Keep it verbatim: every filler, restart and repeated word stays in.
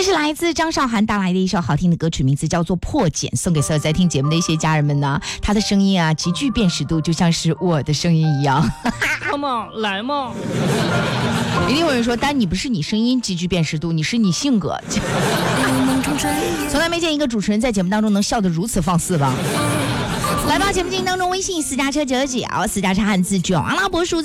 这是来自张韶涵带来的一首好听的歌曲，名字叫做《破茧》，送给所有在听节目的一些家人们呢。他的声音啊，极具辨识度，就像是我的声音一样。 come on， 来嘛！ 一定有人说，但你不是你声音极具辨识度，你是你性格。从来没见一个主持人在节目当中能笑得如此放肆吧？来吧，节目进行当中，微信私家车九九九，私家车汉字九阿拉伯数字。